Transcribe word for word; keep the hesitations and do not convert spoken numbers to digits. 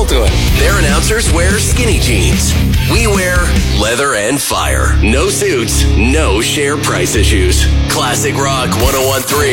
to it. Their announcers wear skinny jeans. We wear leather and fire. No suits, no share price issues. Classic Rock one oh one three.